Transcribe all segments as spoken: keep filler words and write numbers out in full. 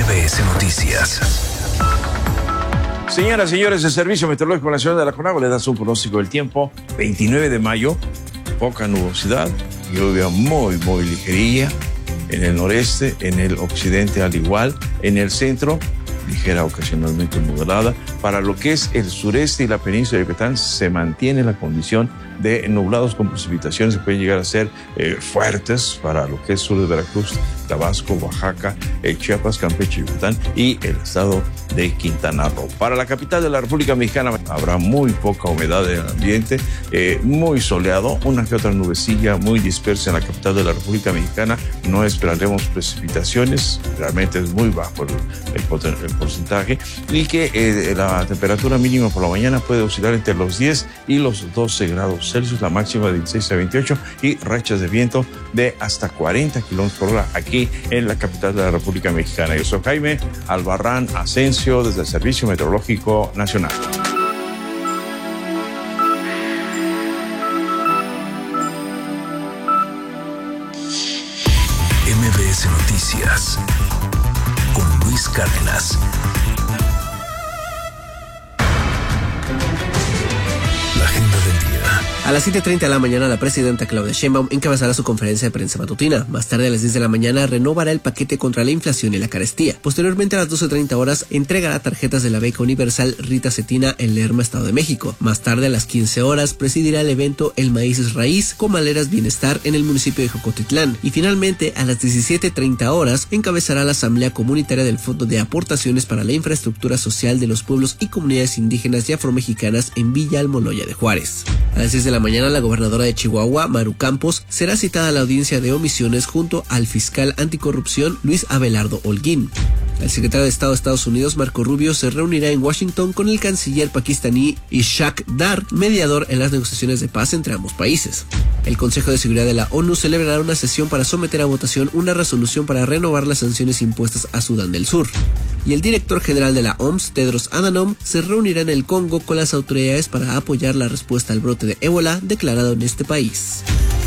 M B S Noticias. Señoras y señores, el Servicio Meteorológico Nacional de la CONAGUA le da su pronóstico del tiempo. veintinueve de mayo, poca nubosidad, lluvia muy, muy ligerilla en el noreste, en el occidente al igual, en el centro, ligera ocasionalmente moderada. Para lo que es el sureste y la península de Yucatán se mantiene la condición de nublados con precipitaciones que pueden llegar a ser eh, fuertes para lo que es sur de Veracruz, Tabasco, Oaxaca, eh, Chiapas, Campeche, Yucatán y el estado de Quintana Roo. Para la capital de la República Mexicana habrá muy poca humedad en el ambiente, eh, muy soleado, una que otra nubecilla muy dispersa en la capital de la República Mexicana. No esperaremos precipitaciones, realmente es muy bajo el, el, el porcentaje, y que eh, la temperatura mínima por la mañana puede oscilar entre los diez y los doce grados Celsius, la máxima de dieciséis a veintiocho y rachas de viento de hasta cuarenta kilómetros por hora aquí en la capital de la República Mexicana. Yo soy Jaime Albarrán Asensio desde el Servicio Meteorológico Nacional. M B S Noticias con Luis Cárdenas. La agenda del día. A las siete treinta de la mañana, la presidenta Claudia Sheinbaum encabezará su conferencia de prensa matutina. Más tarde, a las diez de la mañana, renovará el paquete contra la inflación y la carestía. Posteriormente, a las doce treinta horas, entregará tarjetas de la beca universal Rita Cetina en Lerma, Estado de México. Más tarde, a las quince horas, presidirá el evento El Maíz es Raíz, Comaleras Bienestar en el municipio de Jocotitlán. Y finalmente, a las diecisiete treinta horas, encabezará la Asamblea Comunitaria del Fondo de Aportaciones para la Infraestructura Social de los Pueblos y Comunidades Indígenas y Afromexicanas en Villa Almoloya de Juárez. A las diez de la mañana, la gobernadora de Chihuahua, Maru Campos, será citada a la audiencia de omisiones junto al fiscal anticorrupción Luis Abelardo Holguín. El secretario de Estado de Estados Unidos, Marco Rubio, se reunirá en Washington con el canciller pakistaní Ishaq Dar, mediador en las negociaciones de paz entre ambos países. El Consejo de Seguridad de la ONU celebrará una sesión para someter a votación una resolución para renovar las sanciones impuestas a Sudán del Sur. Y el director general de la O M S, Tedros Adhanom, se reunirá en el Congo con las autoridades para apoyar la respuesta al brote de ébola declarado en este país.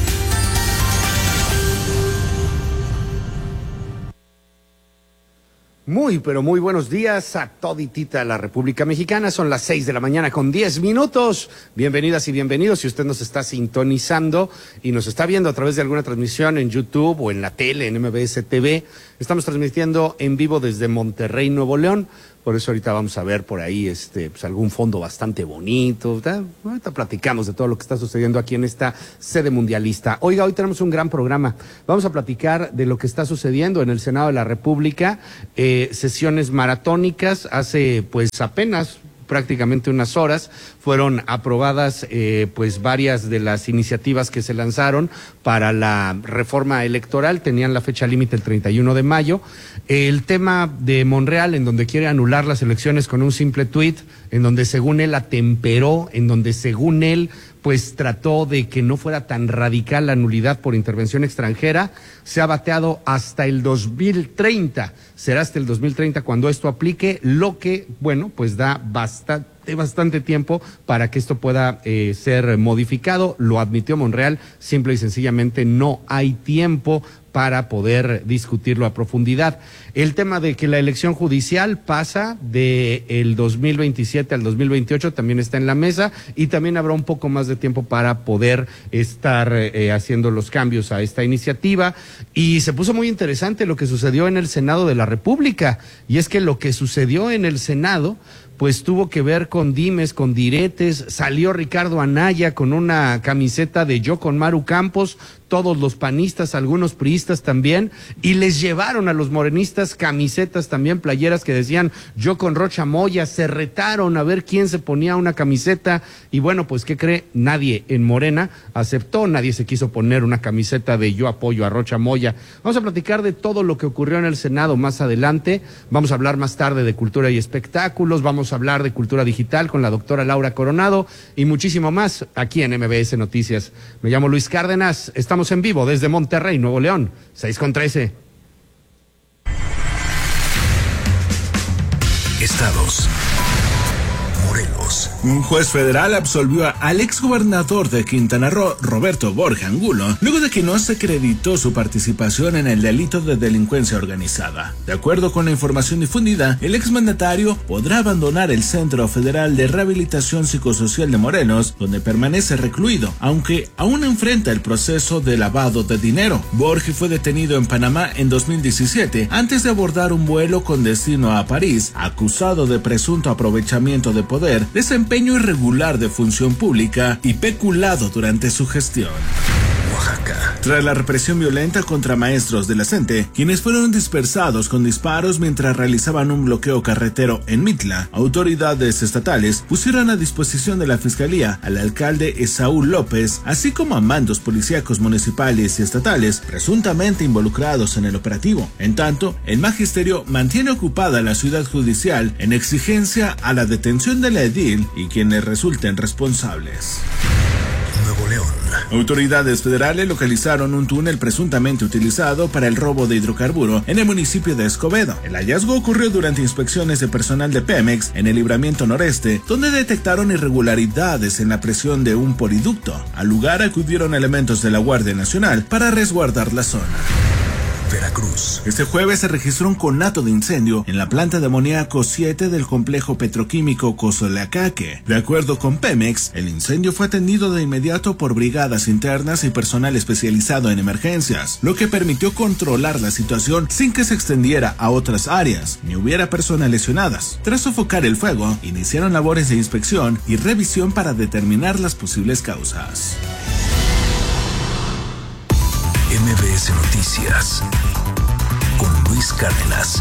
Muy, pero muy buenos días a toditita la República Mexicana. Son las seis de la mañana con diez minutos. Bienvenidas y bienvenidos. Si usted nos está sintonizando y nos está viendo a través de alguna transmisión en YouTube o en la tele, en M B S T V, estamos transmitiendo en vivo desde Monterrey, Nuevo León. Por eso ahorita vamos a ver por ahí este pues algún fondo bastante bonito. ¿Tá? Ahorita platicamos de todo lo que está sucediendo aquí en esta sede mundialista. Oiga, hoy tenemos un gran programa. Vamos a platicar de lo que está sucediendo en el Senado de la República. Eh, sesiones maratónicas. Hace pues apenas prácticamente unas horas fueron aprobadas eh, pues varias de las iniciativas que se lanzaron para la reforma electoral. Tenían la fecha límite el treinta y uno de mayo. El tema de Monreal, en donde quiere anular las elecciones con un simple tuit, en donde según él atemperó, en donde según él pues trató de que no fuera tan radical la nulidad por intervención extranjera, se ha bateado hasta el dos mil treinta. Será hasta el dos mil treinta cuando esto aplique, lo que, bueno, pues da bastante, bastante tiempo para que esto pueda eh, ser modificado. Lo admitió Monreal, simple y sencillamente no hay tiempo para poder discutirlo a profundidad. El tema de que la elección judicial pasa de el dos mil veintisiete al dos mil veintiocho también está en la mesa, y también habrá un poco más de tiempo para poder estar eh, haciendo los cambios a esta iniciativa. Y se puso muy interesante lo que sucedió en el Senado de la República, y es que lo que sucedió en el Senado pues tuvo que ver con dimes, con diretes. Salió Ricardo Anaya con una camiseta de Yo con Maru Campos, todos los panistas, algunos priistas también, y les llevaron a los morenistas camisetas también, playeras que decían Yo con Rocha Moya. Se retaron a ver quién se ponía una camiseta, y bueno, pues ¿qué cree? Nadie en Morena aceptó, nadie se quiso poner una camiseta de Yo apoyo a Rocha Moya. Vamos a platicar de todo lo que ocurrió en el Senado más adelante. Vamos a hablar más tarde de cultura y espectáculos, vamos a hablar de cultura digital con la doctora Laura Coronado y muchísimo más aquí en M B S Noticias. Me llamo Luis Cárdenas, estamos en vivo desde Monterrey, Nuevo León, seis con trece. Estados: Morelos, espectáculos. Un juez federal absolvió al exgobernador de Quintana Roo, Roberto Borja Angulo, luego de que no se acreditó su participación en el delito de delincuencia organizada. De acuerdo con la información difundida, el exmandatario podrá abandonar el Centro Federal de Rehabilitación Psicosocial de Morelos, donde permanece recluido, aunque aún enfrenta el proceso de lavado de dinero. Borja fue detenido en Panamá en dos mil diecisiete antes de abordar un vuelo con destino a París, acusado de presunto aprovechamiento de poder, desempeño irregular de función pública y peculado durante su gestión. Oaxaca. Tras la represión violenta contra maestros de la CENTE, quienes fueron dispersados con disparos mientras realizaban un bloqueo carretero en Mitla, autoridades estatales pusieron a disposición de la Fiscalía al alcalde Esaú López, así como a mandos policíacos municipales y estatales presuntamente involucrados en el operativo. En tanto, el magisterio mantiene ocupada la ciudad judicial en exigencia a la detención de la edil y quienes resulten responsables. Nuevo León. Autoridades federales localizaron un túnel presuntamente utilizado para el robo de hidrocarburo en el municipio de Escobedo. El hallazgo ocurrió durante inspecciones de personal de Pemex en el libramiento noreste, donde detectaron irregularidades en la presión de un poliducto. Al lugar acudieron elementos de la Guardia Nacional para resguardar la zona. Veracruz. Este jueves se registró un conato de incendio en la planta de amoníaco siete del complejo petroquímico Cozoleacaque. De acuerdo con Pemex, el incendio fue atendido de inmediato por brigadas internas y personal especializado en emergencias, lo que permitió controlar la situación sin que se extendiera a otras áreas ni hubiera personas lesionadas. Tras sofocar el fuego, iniciaron labores de inspección y revisión para determinar las posibles causas. M B S Noticias con Luis Cárdenas.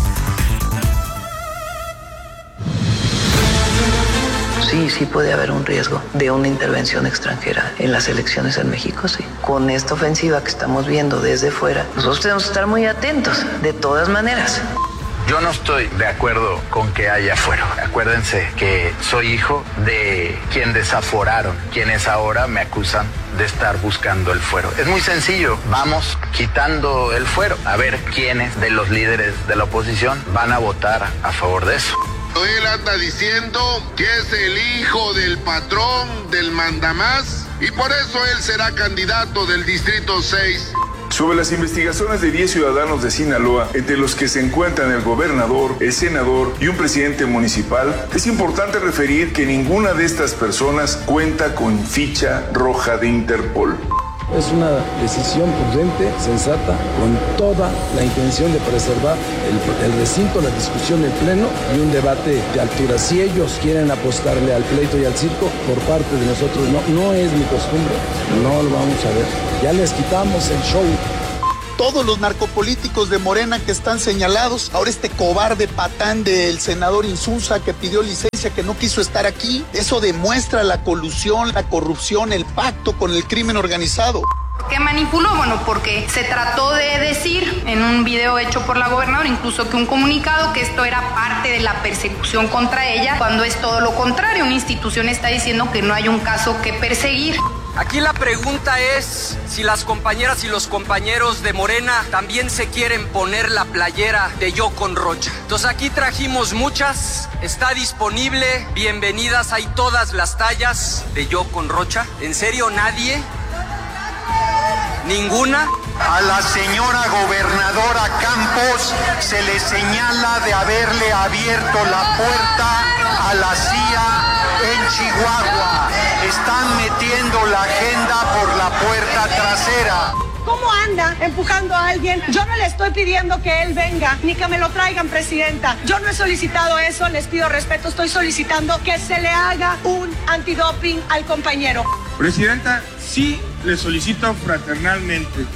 Sí, sí puede haber un riesgo de una intervención extranjera en las elecciones en México, sí. Con esta ofensiva que estamos viendo desde fuera, nosotros tenemos que estar muy atentos, de todas maneras. Yo no estoy de acuerdo con que haya fuero. Acuérdense que soy hijo de quien desaforaron, quienes ahora me acusan de estar buscando el fuero. Es muy sencillo, vamos quitando el fuero, a ver quiénes de los líderes de la oposición van a votar a favor de eso. Él anda diciendo que es el hijo del patrón, del mandamás, y por eso él será candidato del Distrito seis. Sobre las investigaciones de diez ciudadanos de Sinaloa, entre los que se encuentran el gobernador, el senador y un presidente municipal, es importante referir que ninguna de estas personas cuenta con ficha roja de Interpol. Es una decisión prudente, sensata, con toda la intención de preservar el, el recinto, la discusión, el pleno y un debate de altura. Si ellos quieren apostarle al pleito y al circo, por parte de nosotros no, no es mi costumbre, no lo vamos a ver. Ya les quitamos el show. Todos los narcopolíticos de Morena que están señalados, ahora este cobarde patán del senador Insunza que pidió licencia, que no quiso estar aquí, eso demuestra la colusión, la corrupción, el pacto con el crimen organizado. ¿Qué manipuló? Bueno, porque se trató de decir en un video hecho por la gobernadora, incluso que un comunicado, que esto era parte de la persecución contra ella, cuando es todo lo contrario. Una institución está diciendo que no hay un caso que perseguir. Aquí la pregunta es si las compañeras y los compañeros de Morena también se quieren poner la playera de Yo con Rocha. Entonces aquí trajimos muchas, está disponible, bienvenidas, hay todas las tallas de Yo con Rocha. ¿En serio nadie? ¿Ninguna? A la señora gobernadora Campos se le señala de haberle abierto la puerta a la C I A en Chihuahua. Están metiendo la agenda por la puerta trasera. ¿Cómo anda empujando a alguien? Yo no le estoy pidiendo que él venga, ni que me lo traigan, presidenta. Yo no he solicitado eso, les pido respeto. Estoy solicitando que se le haga un antidoping al compañero. Presidenta, sí le solicito fraternalmente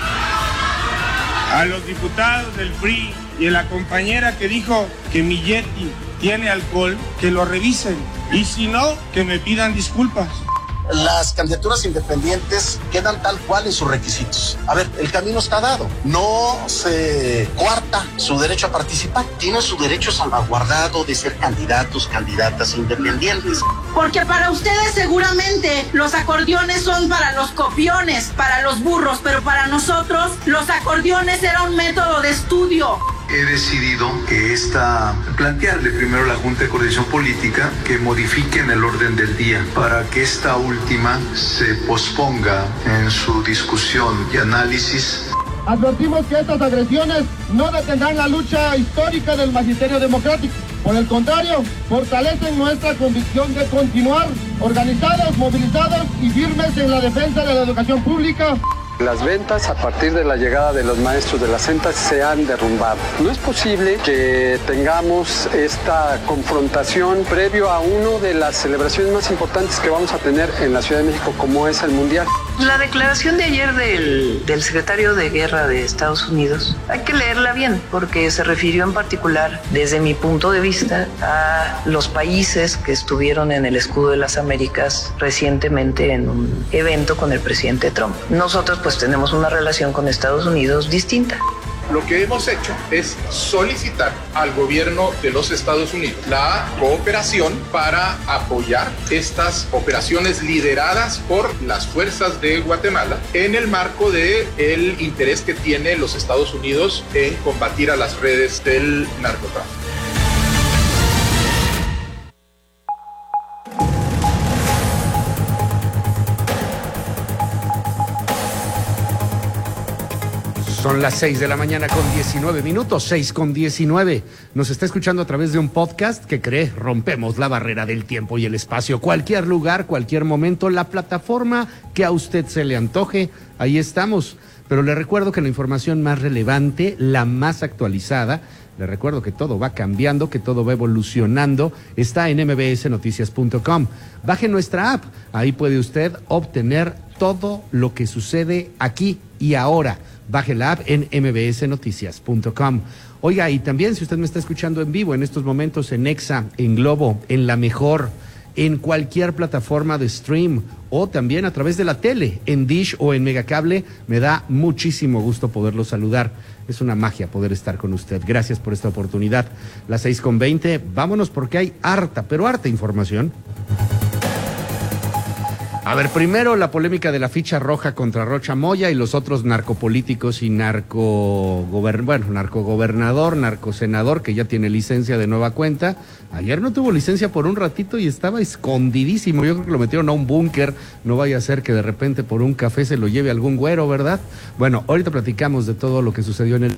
a los diputados del P R I y a la compañera que dijo que mi Yeti tiene alcohol, que lo revisen. Y si no, que me pidan disculpas. Las candidaturas independientes quedan tal cual en sus requisitos. A ver, el camino está dado. No se coarta su derecho a participar. Tienen su derecho salvaguardado de ser candidatos, candidatas independientes. Porque para ustedes seguramente los acordeones son para los copiones, para los burros, pero para nosotros los acordeones era un método de estudio. He decidido que esta, plantearle primero a la Junta de Coordinación Política que modifiquen el orden del día para que esta última se posponga en su discusión y análisis. Advertimos que estas agresiones no detendrán la lucha histórica del magisterio democrático. Por el contrario, fortalecen nuestra convicción de continuar organizados, movilizados y firmes en la defensa de la educación pública. Las ventas a partir de la llegada de los maestros de la CENTA se han derrumbado. No es posible que tengamos esta confrontación previo a una de las celebraciones más importantes que vamos a tener en la Ciudad de México, como es el Mundial. La declaración de ayer del, del secretario de Guerra de Estados Unidos, hay que leerla bien, porque se refirió en particular, desde mi punto de vista, a los países que estuvieron en el Escudo de las Américas recientemente en un evento con el presidente Trump. Nosotros pues tenemos una relación con Estados Unidos distinta. Lo que hemos hecho es solicitar al gobierno de los Estados Unidos la cooperación para apoyar estas operaciones lideradas por las fuerzas de Guatemala en el marco del interés que tiene los Estados Unidos en combatir a las redes del narcotráfico. Son las seis de la mañana con diecinueve minutos, seis con diecinueve. Nos está escuchando a través de un podcast que cree rompemos la barrera del tiempo y el espacio. Cualquier lugar, cualquier momento, la plataforma que a usted se le antoje, ahí estamos. Pero le recuerdo que la información más relevante, la más actualizada, le recuerdo que todo va cambiando, que todo va evolucionando, está en m b s noticias punto com. Baje nuestra app, ahí puede usted obtener todo lo que sucede aquí y ahora. Baje la app en m b s noticias punto com. Oiga, y también si usted me está escuchando en vivo en estos momentos en Exa, en Globo, en La Mejor, en cualquier plataforma de stream o también a través de la tele, en Dish o en Megacable, me da muchísimo gusto poderlo saludar. Es una magia poder estar con usted. Gracias por esta oportunidad. Las seis con veinte, vámonos porque hay harta, pero harta información. A ver, primero la polémica de la ficha roja contra Rocha Moya y los otros narcopolíticos y narco bueno, narcogobernador, narcosenador que ya tiene licencia de nueva cuenta. Ayer no tuvo licencia por un ratito y estaba escondidísimo. Yo creo que lo metieron a un búnker. No vaya a ser que de repente por un café se lo lleve algún güero, ¿verdad? Bueno, ahorita platicamos de todo lo que sucedió en el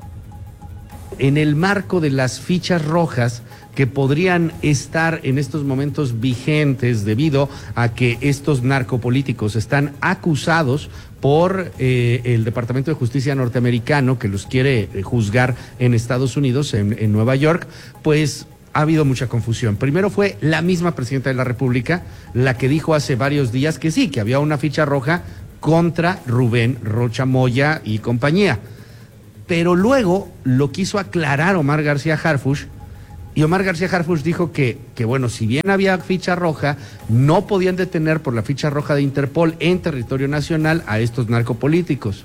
en el marco de las fichas rojas que podrían estar en estos momentos vigentes debido a que estos narcopolíticos están acusados por eh, el Departamento de Justicia norteamericano que los quiere eh, juzgar en Estados Unidos, en, en Nueva York, pues ha habido mucha confusión. Primero fue la misma presidenta de la República la que dijo hace varios días que sí, que había una ficha roja contra Rubén Rocha Moya y compañía. Pero luego lo quiso aclarar Omar García Harfuch, y Omar García Harfuch dijo que, que, bueno, si bien había ficha roja, no podían detener por la ficha roja de Interpol en territorio nacional a estos narcopolíticos.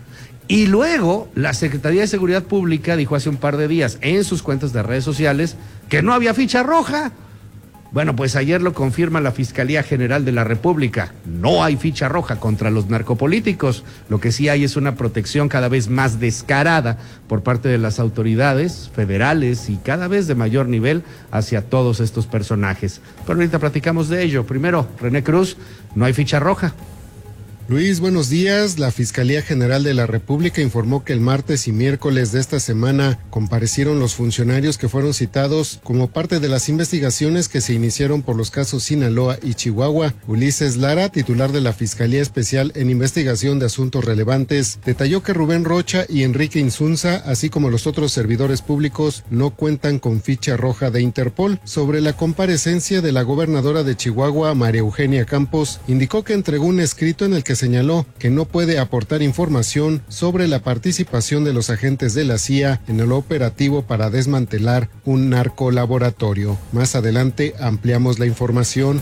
Y luego la Secretaría de Seguridad Pública dijo hace un par de días en sus cuentas de redes sociales que no había ficha roja. Bueno, pues ayer lo confirma la Fiscalía General de la República. No hay ficha roja contra los narcopolíticos. Lo que sí hay es una protección cada vez más descarada por parte de las autoridades federales y cada vez de mayor nivel hacia todos estos personajes. Pero ahorita platicamos de ello. Primero, René Cruz, no hay ficha roja. Luis, buenos días. La Fiscalía General de la República informó que el martes y miércoles de esta semana comparecieron los funcionarios que fueron citados como parte de las investigaciones que se iniciaron por los casos Sinaloa y Chihuahua. Ulises Lara, titular de la Fiscalía Especial en Investigación de Asuntos Relevantes, detalló que Rubén Rocha y Enrique Insunza, así como los otros servidores públicos, no cuentan con ficha roja de Interpol. Sobre la comparecencia de la gobernadora de Chihuahua, María Eugenia Campos, indicó que entregó un escrito en el que señaló que no puede aportar información sobre la participación de los agentes de la C I A en el operativo para desmantelar un narcolaboratorio. Más adelante ampliamos la información.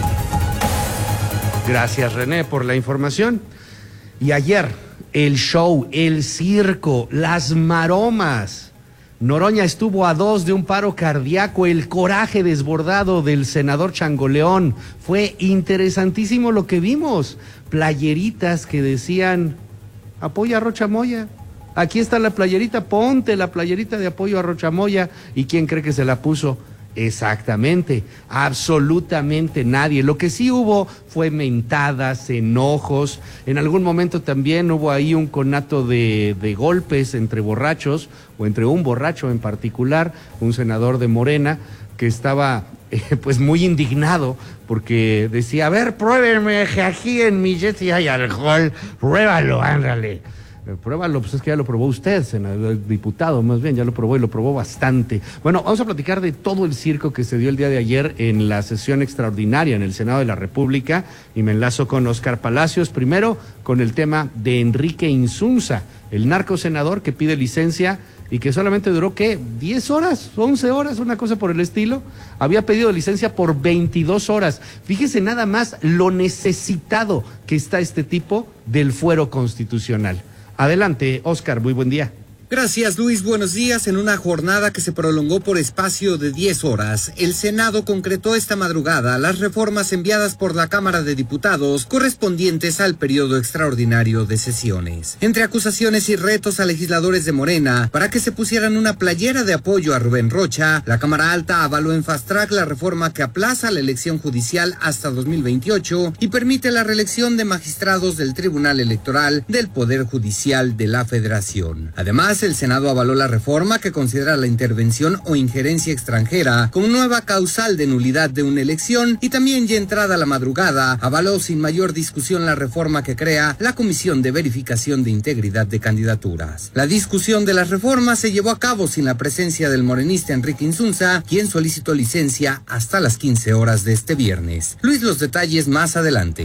Gracias, René, por la información. Y ayer, el show, el circo, las maromas. Noroña estuvo a dos de un paro cardíaco, el coraje desbordado del senador Changoleón. Fue interesantísimo lo que vimos. Playeritas que decían, apoya a Rocha Moya, Aquí está la playerita, ponte la playerita de apoyo a Rocha Moya. ¿Y quién cree que se la puso? Exactamente, absolutamente nadie. Lo que sí hubo fue mentadas, enojos, en algún momento también hubo ahí un conato de, de golpes entre borrachos, o entre un borracho en particular, un senador de Morena, que estaba eh, pues muy indignado, porque decía, a ver, pruébenme que aquí en mi jet hay alcohol, pruébalo, ándale. Pruébalo, pues es que ya lo probó usted, senador, diputado, más bien, ya lo probó y lo probó bastante. Bueno, vamos a platicar de todo el circo que se dio el día de ayer en la sesión extraordinaria en el Senado de la República, y me enlazo con Óscar Palacios, primero con el tema de Enrique Insunza, el narco senador que pide licencia y que solamente duró, ¿qué? ¿diez horas? ¿once horas? Una cosa por el estilo. Había pedido licencia por veintidós horas. Fíjese nada más lo necesitado que está este tipo del fuero constitucional. Adelante, Óscar, muy buen día. Gracias, Luis. Buenos días. En una jornada que se prolongó por espacio de diez horas, el Senado concretó esta madrugada las reformas enviadas por la Cámara de Diputados correspondientes al periodo extraordinario de sesiones. Entre acusaciones y retos a legisladores de Morena para que se pusieran una playera de apoyo a Rubén Rocha, la Cámara Alta avaló en fast track la reforma que aplaza la elección judicial hasta dos mil veintiocho y permite la reelección de magistrados del Tribunal Electoral del Poder Judicial de la Federación. Además, el Senado avaló la reforma que considera la intervención o injerencia extranjera como nueva causal de nulidad de una elección, y también, ya entrada la madrugada, avaló sin mayor discusión la reforma que crea la Comisión de Verificación de Integridad de Candidaturas. La discusión de las reformas se llevó a cabo sin la presencia del morenista Enrique Insunza, quien solicitó licencia hasta las quince horas de este viernes. Luis, los detalles más adelante.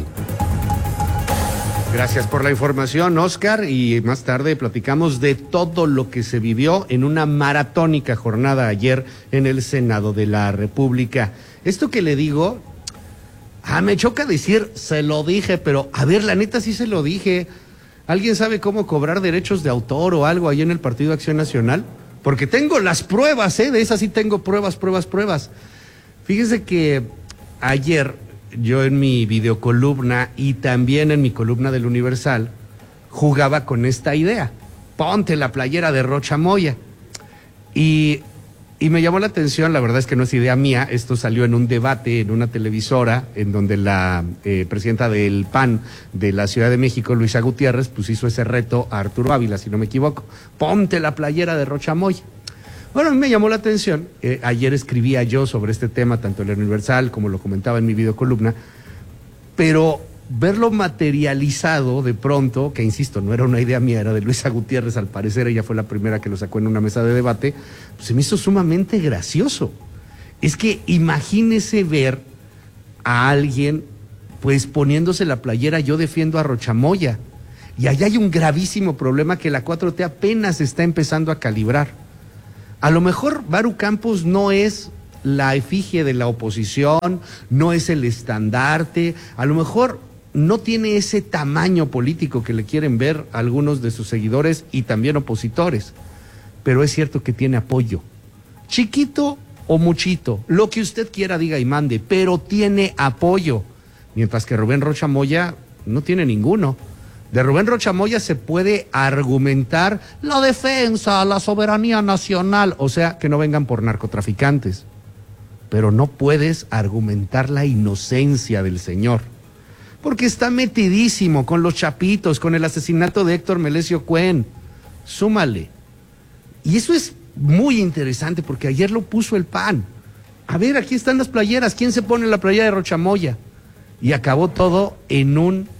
Gracias por la información, Óscar, y más tarde platicamos de todo lo que se vivió en una maratónica jornada ayer en el Senado de la República. Esto que le digo, ah, me choca decir, se lo dije, pero a ver, la neta sí se lo dije. ¿Alguien sabe cómo cobrar derechos de autor o algo ahí en el Partido Acción Nacional? Porque tengo las pruebas, ¿eh? De esas sí tengo pruebas, pruebas, pruebas. Fíjese que ayer yo en mi videocolumna y también en mi columna del Universal jugaba con esta idea. Ponte la playera de Rocha Moya. Y, y me llamó la atención, la verdad es que no es idea mía, esto salió en un debate en una televisora en donde la eh, presidenta del P A N de la Ciudad de México, Luisa Gutiérrez, pues hizo ese reto a Arturo Ávila, si no me equivoco. Ponte la playera de Rocha Moya. Bueno, a mí me llamó la atención, eh, ayer escribía yo sobre este tema, tanto en el Universal como lo comentaba en mi videocolumna, pero verlo materializado de pronto, que insisto, no era una idea mía, era de Luisa Gutiérrez, al parecer ella fue la primera que lo sacó en una mesa de debate, pues se me hizo sumamente gracioso. Es que imagínese ver a alguien pues poniéndose la playera, yo defiendo a Rocha Moya, y allá hay un gravísimo problema que la cuatro T apenas está empezando a calibrar. A lo mejor Maru Campos no es la efigie de la oposición, no es el estandarte, a lo mejor no tiene ese tamaño político que le quieren ver algunos de sus seguidores y también opositores, pero es cierto que tiene apoyo, chiquito o muchito, lo que usted quiera diga y mande, pero tiene apoyo, mientras que Rubén Rocha Moya no tiene ninguno. De Rubén Rocha Moya se puede argumentar la defensa, la soberanía nacional, o sea, que no vengan por narcotraficantes, pero no puedes argumentar la inocencia del señor, porque está metidísimo con los chapitos, con el asesinato de Héctor Melesio Cuen, súmale. Y eso es muy interesante porque ayer lo puso el P A N. A ver, aquí están las playeras, ¿quién se pone la playera de Rocha Moya? Y acabó todo en un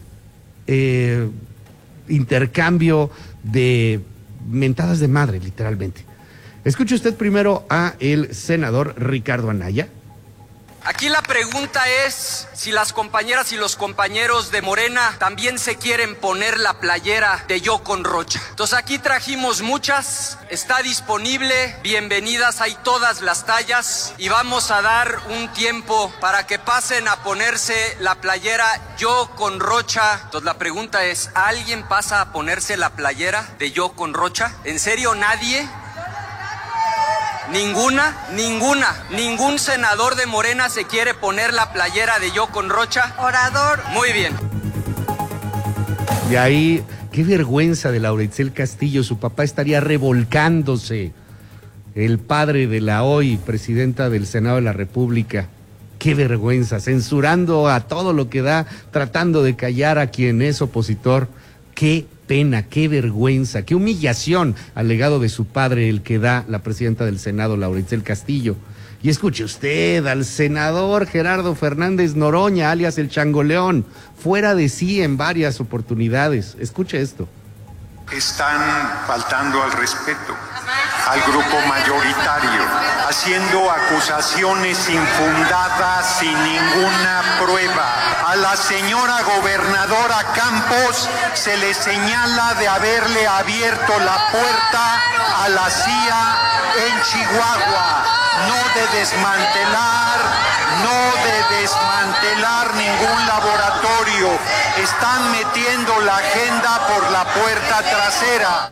Eh, intercambio de mentadas de madre, literalmente. Escuche usted primero a el senador Ricardo Anaya. Aquí la pregunta es si las compañeras y los compañeros de Morena también se quieren poner la playera de Yo con Rocha. Entonces aquí trajimos muchas, está disponible, bienvenidas, hay todas las tallas y vamos a dar un tiempo para que pasen a ponerse la playera Yo con Rocha. Entonces la pregunta es, ¿alguien pasa a ponerse la playera de Yo con Rocha? ¿En serio nadie? Ninguna, ninguna, ningún senador de Morena se quiere poner la playera de Yo con Rocha. Orador. Muy bien. Y ahí Qué vergüenza de Laura Itzel Castillo, su papá estaría revolcándose, el padre de la hoy presidenta del Senado de la República. Qué vergüenza, censurando a todo lo que da, tratando de callar a quien es opositor. Qué pena, qué vergüenza, qué humillación al legado de su padre el que da la presidenta del Senado, Laura Itzel Castillo. Y escuche usted al senador Gerardo Fernández Noroña, alias el Changoleón, fuera de sí en varias oportunidades. Escuche esto. Están faltando al respeto al grupo mayoritario, haciendo acusaciones infundadas sin ninguna prueba. A la señora gobernadora Campos se le señala de haberle abierto la puerta a la C I A en Chihuahua, no de desmantelar, no de desmantelar ningún laboratorio. Están metiendo la agenda por la puerta trasera.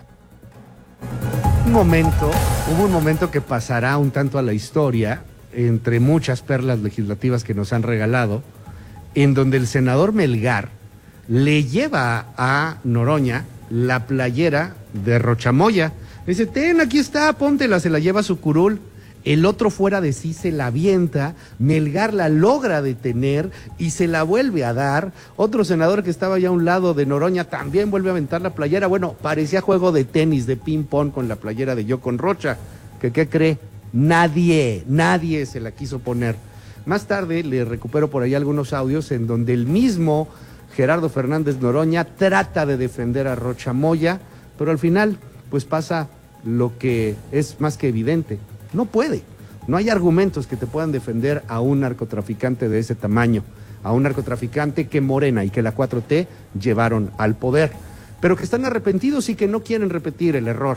Un momento, hubo un momento que pasará un tanto a la historia, entre muchas perlas legislativas que nos han regalado, en donde el senador Melgar le lleva a Noroña la playera de Rochamoya. Le dice, ten, aquí está, póntela, se la lleva a su curul. El otro fuera de sí se la avienta, Melgar la logra detener y se la vuelve a dar. Otro senador que estaba ya a un lado de Noroña también vuelve a aventar la playera. Bueno, parecía juego de tenis, de ping pong con la playera de Yo con Rocha. ¿Que qué cree? Nadie, nadie se la quiso poner. Más tarde le recupero por ahí algunos audios en donde el mismo Gerardo Fernández Noroña trata de defender a Rochamoya, pero al final pues pasa lo que es más que evidente. No puede, no hay argumentos que te puedan defender a un narcotraficante de ese tamaño, a un narcotraficante que Morena y que la cuatro T llevaron al poder, pero que están arrepentidos y que no quieren repetir el error.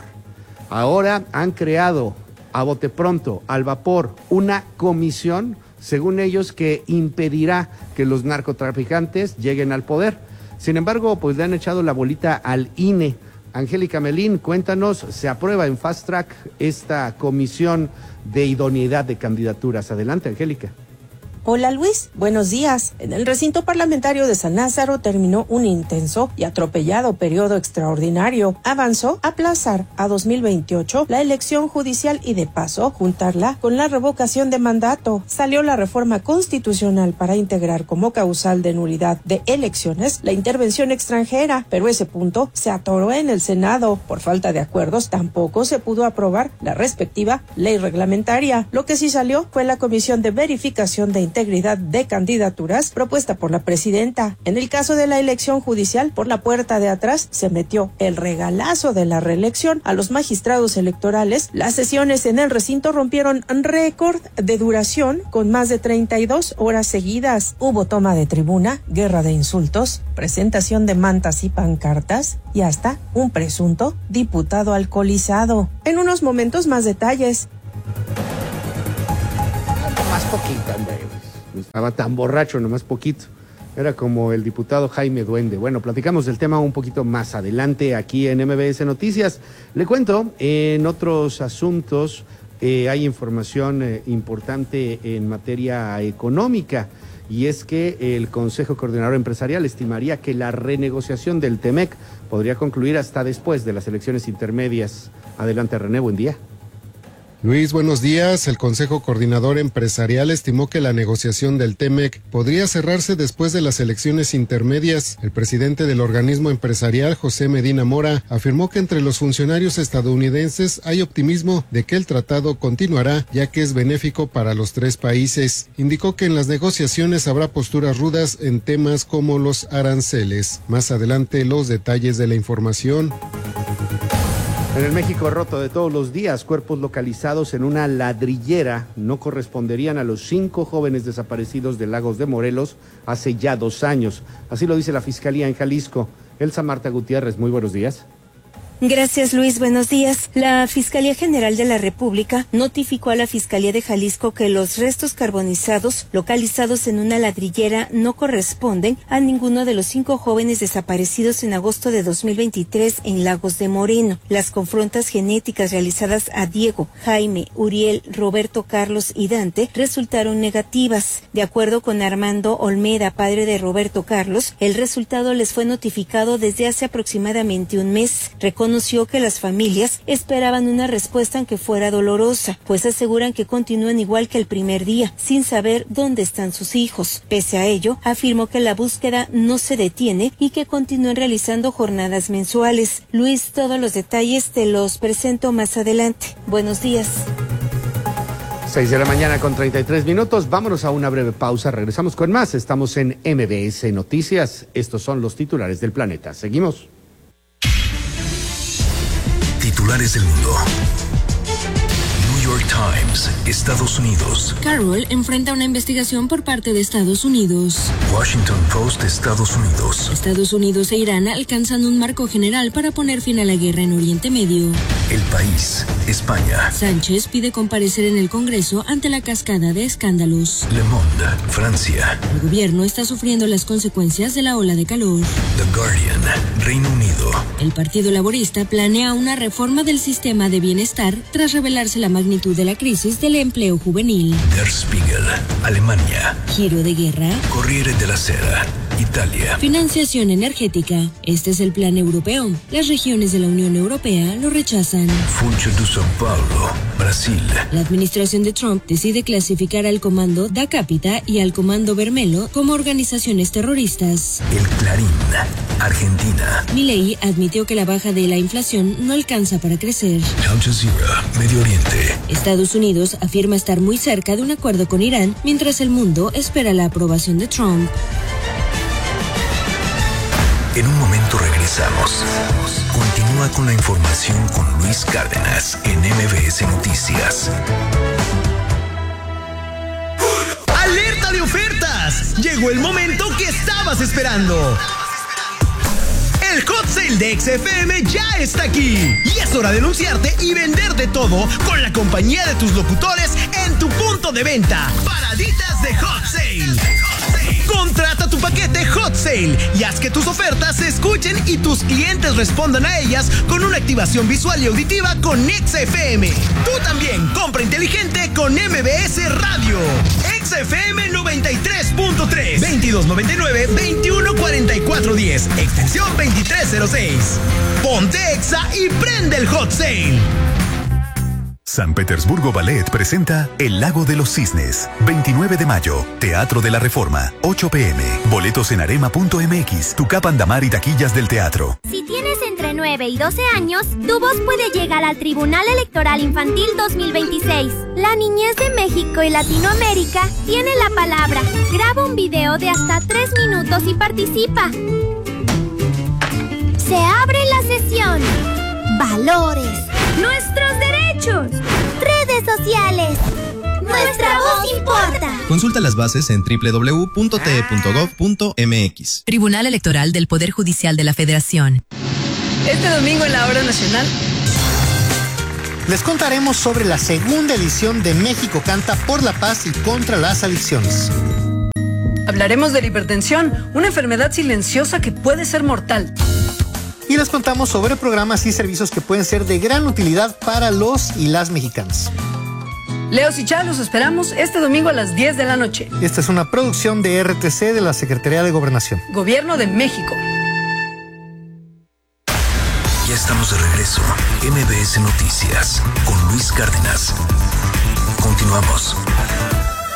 Ahora han creado a bote pronto, al vapor, una comisión, según ellos, que impedirá que los narcotraficantes lleguen al poder. Sin embargo, pues le han echado la bolita al I N E. Angélica Melín, cuéntanos, se aprueba en Fast Track esta comisión de idoneidad de candidaturas. Adelante, Angélica. Hola Luis, buenos días. En el recinto parlamentario de San Lázaro terminó un intenso y atropellado periodo extraordinario. Avanzó a aplazar a dos mil veintiocho la elección judicial y de paso juntarla con la revocación de mandato. Salió la reforma constitucional para integrar como causal de nulidad de elecciones la intervención extranjera, pero ese punto se atoró en el Senado. Por falta de acuerdos tampoco se pudo aprobar la respectiva ley reglamentaria. Lo que sí salió fue la comisión de verificación de integridad de candidaturas propuesta por la presidenta. En el caso de la elección judicial, por la puerta de atrás se metió el regalazo de la reelección a los magistrados electorales. Las sesiones en el recinto rompieron récord de duración con más de treinta y dos horas seguidas. Hubo toma de tribuna, guerra de insultos, presentación de mantas y pancartas y hasta un presunto diputado alcoholizado. En unos momentos más detalles. Más poquito, hombre. Estaba tan borracho, nomás poquito. Era como el diputado Jaime Duende. Bueno, platicamos del tema un poquito más adelante aquí en M B S Noticias. Le cuento, en otros asuntos eh, hay información eh, importante en materia económica. Y es que el Consejo Coordinador Empresarial estimaría que la renegociación del Temec podría concluir hasta después de las elecciones intermedias. Adelante, René, buen día. Luis, buenos días. El Consejo Coordinador Empresarial estimó que la negociación del Temec podría cerrarse después de las elecciones intermedias. El presidente del organismo empresarial, José Medina Mora, afirmó que entre los funcionarios estadounidenses hay optimismo de que el tratado continuará, ya que es benéfico para los tres países. Indicó que en las negociaciones habrá posturas rudas en temas como los aranceles. Más adelante, los detalles de la información. En el México roto de todos los días, cuerpos localizados en una ladrillera no corresponderían a los cinco jóvenes desaparecidos de Lagos de Morelos hace ya dos años. Así lo dice la Fiscalía en Jalisco. Elsa Marta Gutiérrez, muy buenos días. Gracias, Luis. Buenos días. La Fiscalía General de la República notificó a la Fiscalía de Jalisco que los restos carbonizados localizados en una ladrillera no corresponden a ninguno de los cinco jóvenes desaparecidos en agosto de dos mil veintitrés en Lagos de Moreno. Las confrontas genéticas realizadas a Diego, Jaime, Uriel, Roberto, Carlos y Dante resultaron negativas. De acuerdo con Armando Olmeda, padre de Roberto Carlos, el resultado les fue notificado desde hace aproximadamente un mes. Reconoció que las familias esperaban una respuesta aunque fuera dolorosa, pues aseguran que continúan igual que el primer día, sin saber dónde están sus hijos. Pese a ello, afirmó que la búsqueda no se detiene y que continúan realizando jornadas mensuales. Luis, todos los detalles te los presento más adelante. Buenos días. seis de la mañana con treinta y tres minutos. Vámonos a una breve pausa. Regresamos con más. Estamos en M B S Noticias. Estos son los titulares del planeta. Seguimos. Titulares del mundo. New York Times, Estados Unidos. Carroll enfrenta una investigación por parte de Estados Unidos. Washington Post, Estados Unidos. Estados Unidos e Irán alcanzan un marco general para poner fin a la guerra en Oriente Medio. El País, España. Sánchez pide comparecer en el Congreso ante la cascada de escándalos. Le Monde, Francia. El gobierno está sufriendo las consecuencias de la ola de calor. The Guardian, Reino Unido. El Partido Laborista planea una reforma del sistema de bienestar tras revelarse la magnitud de la crisis del empleo juvenil. Der Spiegel, Alemania. Giro de guerra. Corriere della Sera, Italia. Financiación energética. Este es el plan europeo. Las regiones de la Unión Europea lo rechazan. Funcho de São Paulo, Brasil. La administración de Trump decide clasificar al Comando Da Capita y al Comando Vermelo como organizaciones terroristas. El Clarín, Argentina. Milei admitió que la baja de la inflación no alcanza para crecer. Al Jazeera, Medio Oriente. Estados Unidos afirma estar muy cerca de un acuerdo con Irán, mientras el mundo espera la aprobación de Trump. En un momento regresamos. Continúa con la información con Luis Cárdenas en M B S Noticias. ¡Alerta de ofertas! Llegó el momento que estabas esperando. El Hot Sale de X F M ya está aquí y es hora de anunciarte y vender de todo con la compañía de tus locutores en tu punto de venta. Paraditas de Hot Sale. Contrata tu paquete Hot Sale y haz que tus ofertas se escuchen y tus clientes respondan a ellas con una activación visual y auditiva con X F M. Tú también compra inteligente con M B S Radio. X F M noventa y tres punto tres, veintidós noventa y nueve, veintiuno cuarenta y cuatro diez, extensión veintitrés cero seis. Ponte Exa y prende el Hot Sale. San Petersburgo Ballet presenta El Lago de los Cisnes, veintinueve de mayo, Teatro de la Reforma, ocho p m Boletos en arema punto m x, Tucap Andamar y taquillas del teatro. Si tienes entre nueve y doce años, tu voz puede llegar al Tribunal Electoral Infantil dos mil veintiséis. La niñez de México y Latinoamérica tiene la palabra. Graba un video de hasta tres minutos y participa. Se abre la sesión. Valores. Nuestros derechos. Redes sociales. Nuestra voz importa. Consulta las bases en doble u doble u doble u punto t e punto gov punto m x. Tribunal Electoral del Poder Judicial de la Federación. Este domingo en la Hora Nacional les contaremos sobre la segunda edición de México Canta por la Paz y contra las Adicciones. Hablaremos de la hipertensión, una enfermedad silenciosa que puede ser mortal. Y les contamos sobre programas y servicios que pueden ser de gran utilidad para los y las mexicanas. Leos y Chá, los esperamos este domingo a las diez de la noche. Esta es una producción de R T C de la Secretaría de Gobernación. Gobierno de México. Ya estamos de regreso. M B S Noticias con Luis Cárdenas. Continuamos.